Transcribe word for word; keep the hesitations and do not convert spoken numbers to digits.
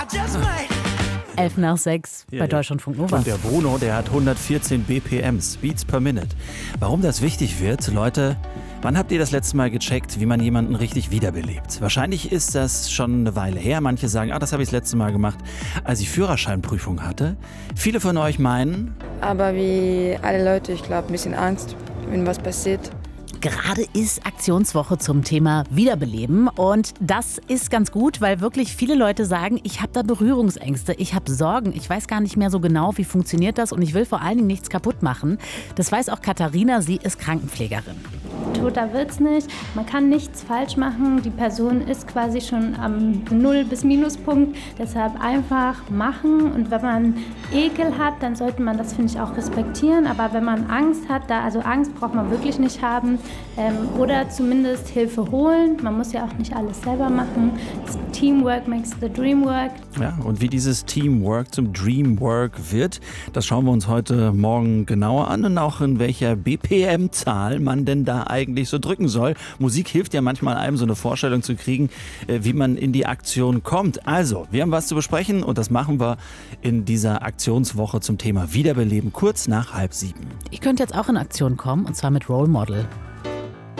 Elf nach sechs bei Ja, ja. Deutschlandfunk Nova. Und der Bruno, der hat hundertvierzehn B P M, Beats per Minute. Warum das wichtig wird, Leute, wann habt ihr das letzte Mal gecheckt, wie man jemanden richtig wiederbelebt? Wahrscheinlich ist das schon eine Weile her. Manche sagen, ah, das habe ich das letzte Mal gemacht, als ich Führerscheinprüfung hatte. Viele von euch meinen, Aber wie alle Leute, ich glaube, ein bisschen Angst, wenn was passiert. Gerade ist Aktionswoche zum Thema Wiederbeleben und das ist ganz gut, weil wirklich viele Leute sagen, ich habe da Berührungsängste, ich habe Sorgen, ich weiß gar nicht mehr so genau, wie funktioniert das und ich will vor allen Dingen nichts kaputt machen. Das weiß auch Katharina, sie ist Krankenpflegerin. Toter wird's nicht. Man kann nichts falsch machen. Die Person ist quasi schon am Null- bis Minuspunkt. Deshalb einfach machen. Und wenn man Ekel hat, dann sollte man das, finde ich, auch respektieren. Aber wenn man Angst hat, da, also Angst braucht man wirklich nicht haben. Ähm, oder zumindest Hilfe holen. Man muss ja auch nicht alles selber machen. Das Teamwork makes the dream work. ja, und wie dieses Teamwork zum Dreamwork wird, das schauen wir uns heute Morgen genauer an und auch in welcher B P M-Zahl man denn da eigentlich so drücken soll. Musik hilft ja manchmal einem, so eine Vorstellung zu kriegen, äh, wie man in die Aktion kommt. Also, wir haben was zu besprechen und das machen wir in dieser Aktionswoche zum Thema Wiederbeleben, kurz nach halb sieben. Ich könnte jetzt auch in Aktion kommen und zwar mit Role Model.